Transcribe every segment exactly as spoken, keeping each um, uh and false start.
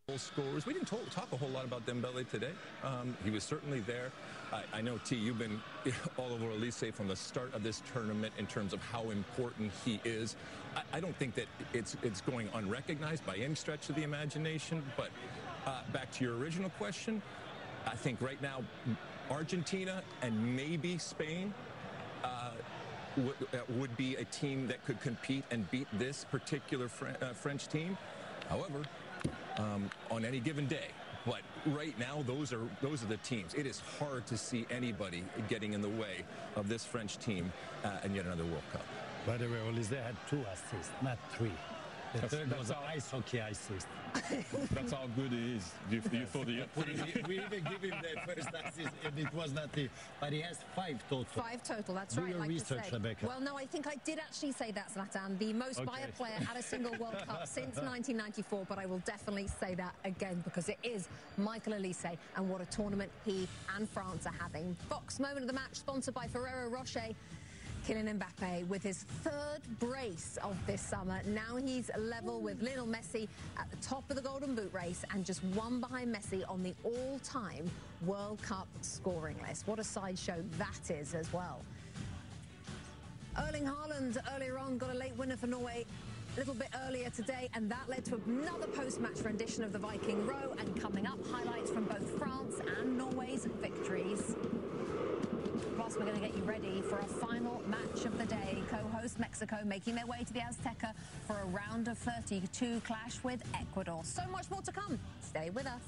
Goal scorers. We didn't talk, talk a whole lot about Dembele today. Um, he was certainly there. I, I know, T, you've been all over Olise from the start of this tournament in terms of how important he is. I, I don't think that it's it's going unrecognized by any stretch of the imagination. But uh, back to your original question, I think right now Argentina and maybe Spain uh, would, uh, would be a team that could compete and beat this particular Fre uh, French team. However, Um, on any given day. But right now, those are those are the teams. It is hard to see anybody getting in the way of this French team uh, and yet another World Cup. By the way, Olise had two assists, not three. The That's, third that's was an how, ice hockey assist. that's how good he is. You, you thought he, we even give him the first assist, and it was not the. But he has five total. Five total, that's Do right. your like research, Rebecca. Well, no, I think I did actually say that, Zlatan. The most Okay. by a player at a single World Cup since nineteen ninety-four, but I will definitely say that again because it is Michael Olise, and what a tournament he and France are having. Fox Moment of the Match, sponsored by Ferrero Rocher. Kylian Mbappe with his third brace of this summer. Now he's level with Lionel Messi at the top of the Golden Boot race and just one behind Messi on the all-time World Cup scoring list. What a sideshow that is as well. Erling Haaland earlier on got a late winner for Norway a little bit earlier today, and that led to another post-match rendition of the Viking Row. And coming up, highlights from both France and Norway's victories. Plus, we're going to get you ready for a final match of the day. Co-host Mexico making their way to the Azteca for a round of thirty-two clash with Ecuador. So much more to come. Stay with us.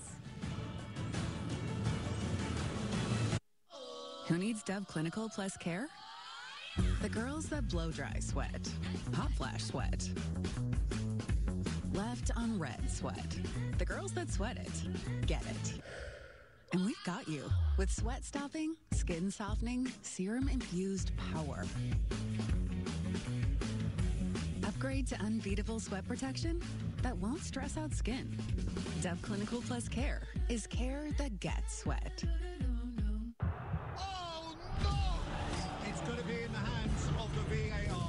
Who needs Dove Clinical Plus Care? The girls that blow dry sweat, hot flash sweat, left on red sweat. The girls that sweat it, get it. And we've got you with sweat stopping, skin softening, serum infused power. Upgrade to unbeatable sweat protection that won't stress out skin. Dove Clinical Plus Care is care that gets sweat. Oh no! It's going to be in the hands of the V A R.